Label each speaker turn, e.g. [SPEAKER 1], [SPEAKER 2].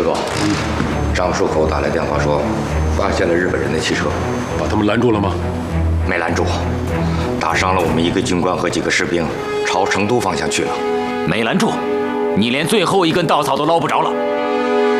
[SPEAKER 1] 师哥，张叔给我打来电话说，发现了日本人的汽车，
[SPEAKER 2] 把他们拦住了吗？
[SPEAKER 1] 没拦住，打伤了我们一个军官和几个士兵，朝成都方向去了。
[SPEAKER 3] 没拦住，你连最后一根稻草都捞不着了。